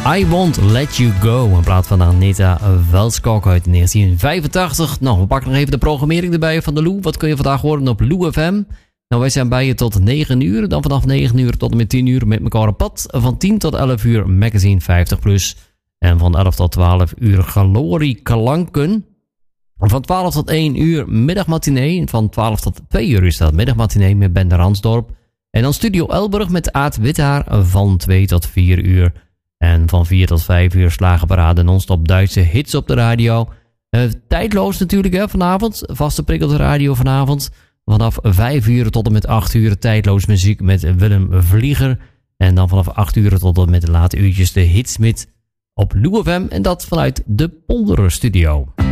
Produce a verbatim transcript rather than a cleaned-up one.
I Won't Let You Go. In plaats van Anita Velskok uit negentien vijfentachtig. Nou, we pakken nog even de programmering erbij van de Lou. Wat kun je vandaag horen op Lou F M? Nou, wij zijn bij je tot negen uur. Dan vanaf negen uur tot en met tien uur met elkaar op pad. Van tien tot elf uur Magazine vijftig plus. En van elf tot twaalf uur Glorie Klanken. Van twaalf tot één uur middagmatinee. Van twaalf tot twee uur is dat middagmatinee met Ben de Ransdorp. En dan Studio Elburg met Aad Withaar van twee tot vier uur. En van vier tot vijf uur slagenparade non-stop Duitse hits op de radio. Uh, tijdloos natuurlijk hè, vanavond. Vaste prik op de radio vanavond. Vanaf vijf uur tot en met acht uur tijdloos muziek met Willem Vlieger. En dan vanaf acht uur tot en met de late uurtjes de hits met op Lou F M. En dat vanuit de Polder Studio.